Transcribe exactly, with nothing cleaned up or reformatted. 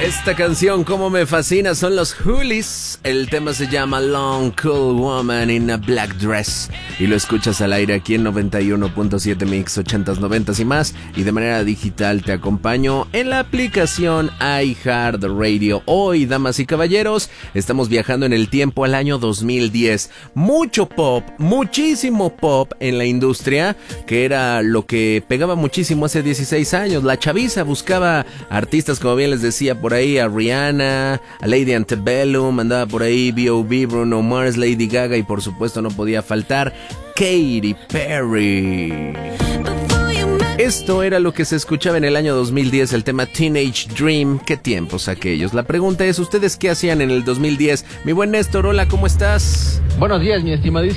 Esta canción como me fascina, son los Hoolies. El tema se llama Long Cool Woman in a Black Dress y lo escuchas al aire aquí en noventa y uno punto siete Mix ochentas, noventas y más, y de manera digital te acompaño en la aplicación iHeartRadio. Hoy, damas y caballeros, estamos viajando en el tiempo al año dos mil diez. Mucho pop, muchísimo pop en la industria, que era lo que pegaba muchísimo hace dieciséis años. La chaviza buscaba artistas, como bien les decía, por ahí a Rihanna, a Lady Antebellum, andaba por ahí B O B, Bruno Mars, Lady Gaga y por supuesto no podía faltar Katy Perry. Esto era lo que se escuchaba en el año dos mil diez, el tema Teenage Dream. ¿Qué tiempos aquellos? La pregunta es, ¿ustedes qué hacían en el dos mil diez? Mi buen Néstor, hola, ¿cómo estás? Buenos días, mi estimadísimo